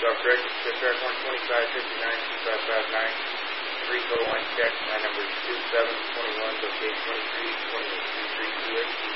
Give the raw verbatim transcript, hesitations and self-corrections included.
off corrected. Shift track one twenty-five fifty-nine two five five nine. Three total line check. My number is two seven two one, location twenty-three twenty-eight two three two eight.